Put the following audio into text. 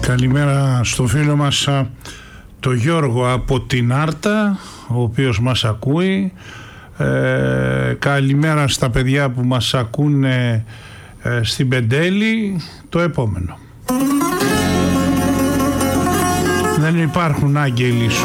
Καλημέρα στο φίλο μας το Γιώργο από την Άρτα, ο οποίος μας ακούει. Καλημέρα στα παιδιά που μας ακούνε στην Πεντέλη. Το επόμενο. Δεν υπάρχουν άγγελοι σου.